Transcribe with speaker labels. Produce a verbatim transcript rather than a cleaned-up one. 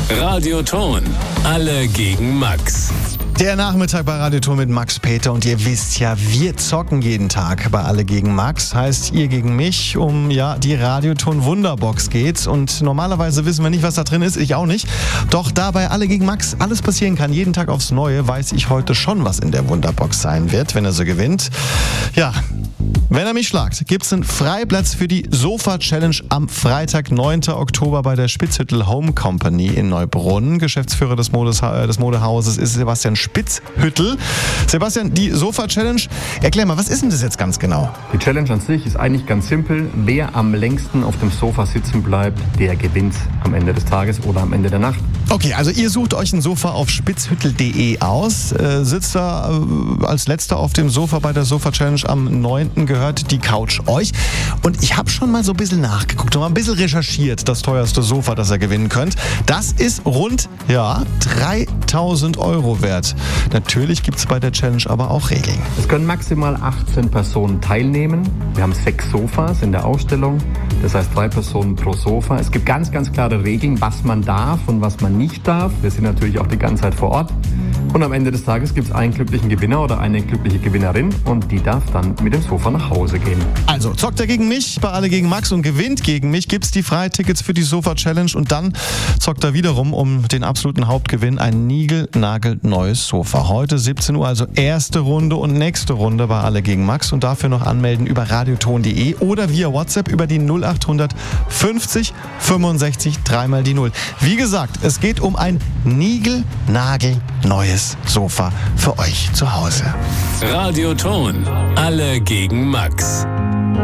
Speaker 1: Radioton. Alle gegen Max.
Speaker 2: Der Nachmittag bei Radioton mit Max Peter und ihr wisst ja, wir zocken jeden Tag bei Alle gegen Max. Heißt, ihr gegen mich, um ja die Radioton Wunderbox geht's. Und normalerweise wissen wir nicht, was da drin ist, ich auch nicht. Doch da bei Alle gegen Max alles passieren kann, jeden Tag aufs Neue, weiß ich heute schon, was in der Wunderbox sein wird, wenn er so gewinnt. Ja, wenn er mich schlagt, gibt's einen Freiplatz für die Sofa-Challenge am Freitag, neunten Oktober bei der Spitzhüttel Home Company in Neubrunn. Geschäftsführer des, Modes, des Modehauses ist Sebastian Spitzhüttel. Sebastian, die Sofa-Challenge, erklär mal, was ist denn das jetzt ganz genau?
Speaker 3: Die Challenge an sich ist eigentlich ganz simpel. Wer am längsten auf dem Sofa sitzen bleibt, der gewinnt am Ende des Tages oder am Ende der Nacht.
Speaker 2: Okay, also ihr sucht euch ein Sofa auf spitzhüttel punkt de aus, äh, sitzt da äh, als letzter auf dem Sofa bei der Sofa-Challenge am neunten gehört die Couch euch. Und ich habe schon mal so ein bisschen nachgeguckt und mal ein bisschen recherchiert, das teuerste Sofa, das ihr gewinnen könnt. Das ist rund, ja, dreitausend Euro wert. Natürlich gibt es bei der Challenge aber auch Regeln.
Speaker 3: Es können maximal achtzehn Personen teilnehmen. Wir haben sechs Sofas in der Ausstellung, das heißt drei Personen pro Sofa. Es gibt ganz, ganz klare Regeln, was man darf und was man nicht darf. Wir sind natürlich auch die ganze Zeit vor Ort. Und am Ende des Tages gibt es einen glücklichen Gewinner oder eine glückliche Gewinnerin und die darf dann mit dem Sofa nach Hause gehen.
Speaker 2: Also zockt er gegen mich bei Alle gegen Max und gewinnt gegen mich, gibt's die Freitickets für die Sofa-Challenge und dann zockt er wiederum um den absoluten Hauptgewinn ein niegelnagelneues Sofa. Heute siebzehn Uhr, also erste Runde und nächste Runde bei Alle gegen Max und dafür noch anmelden über radioton punkt de oder via WhatsApp über die null acht fünfzig fünfundsechzig dreimal die null. Wie gesagt, es geht um ein niegelnagelneues Sofa für euch zu Hause.
Speaker 1: Radioton. Alle gegen Max.